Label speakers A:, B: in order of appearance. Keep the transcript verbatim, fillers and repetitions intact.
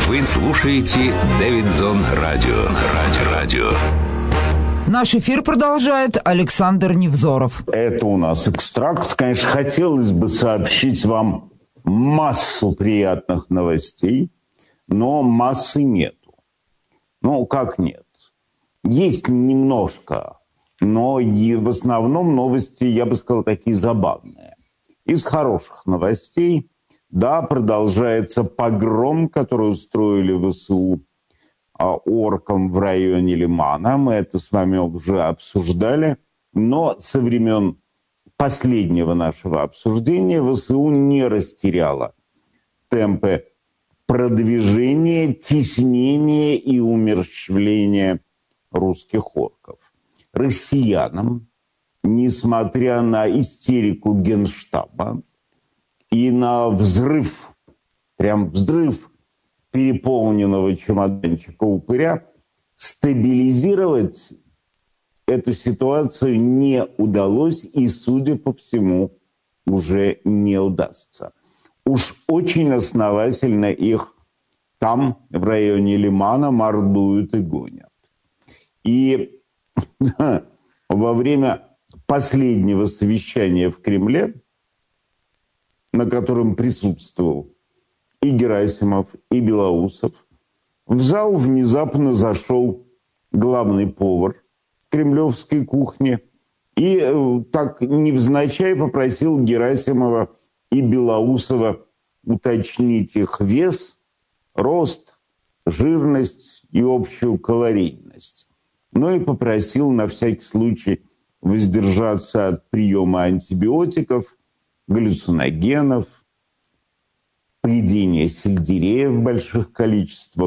A: Вы слушаете Дэвидсон Радио. Радио. Радио.
B: Наш эфир продолжает Александр Невзоров.
C: Это у нас «Экстракт». Конечно, хотелось бы сообщить вам массу приятных новостей, но массы нету. Ну, как нет? Есть немножко, но и в основном новости, я бы сказал, такие забавные. Из хороших новостей, да, продолжается погром, который устроили ВСУ оркам в районе Лимана. Мы это с вами уже обсуждали. Но со времен последнего нашего обсуждения ВСУ не растеряла темпы продвижения, теснения и умерщвления русских орков. Россиянам, несмотря на истерику Генштаба и на взрыв, прям взрыв переполненного чемоданчика упыря, стабилизировать эту ситуацию не удалось и, судя по всему, уже не удастся. Уж очень основательно их там, в районе Лимана, мордуют и гонят. И во время последнего совещания в Кремле, на котором присутствовал и Герасимов, и Белоусов, в зал внезапно зашел главный повар кремлевской кухни и так невзначай попросил Герасимова и Белоусова уточнить их вес, рост, жирность и общую калорийность. Но и попросил на всякий случай воздержаться от приема антибиотиков, галлюциногенов, поедения сельдерея в больших количествах